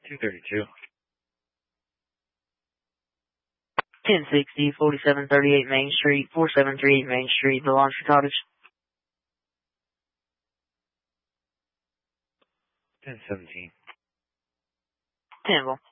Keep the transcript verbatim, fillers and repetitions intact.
two thirty-two. ten sixty, forty-seven thirty-eight Main Street, four seven three eight Main Street, the Laundry Cottage. ten seventeen. Tenville.